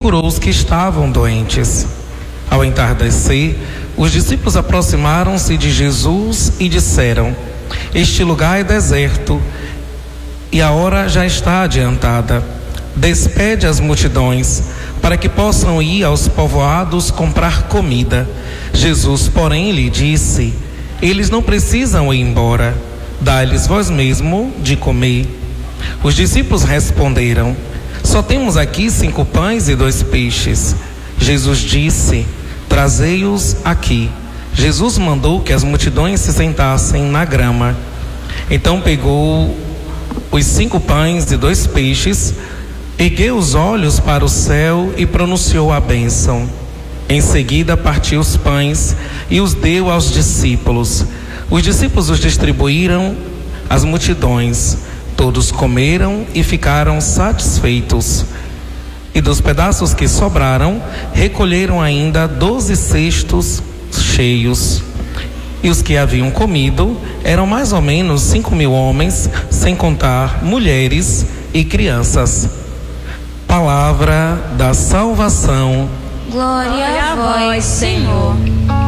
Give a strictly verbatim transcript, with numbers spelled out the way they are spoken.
curou os que estavam doentes. Ao entardecer, os discípulos aproximaram-se de Jesus e disseram: este lugar é deserto e a hora já está adiantada. Despede as multidões para que possam ir aos povoados comprar comida. Jesus, porém, lhe disse: eles não precisam ir embora. Dá-lhes vós mesmo de comer. Os discípulos responderam: só temos aqui cinco pães e dois peixes. Jesus disse: trazei-os aqui. Jesus mandou que as multidões se sentassem na grama. Então pegou os cinco pães e dois peixes, ergueu os olhos para o céu e pronunciou a bênção. Em seguida partiu os pães e os deu aos discípulos. Os discípulos os distribuíram às multidões. Todos comeram e ficaram satisfeitos. E dos pedaços que sobraram, recolheram ainda doze cestos cheios. E os que haviam comido eram mais ou menos cinco mil homens, sem contar mulheres e crianças. Palavra da salvação. Glória a vós, Senhor.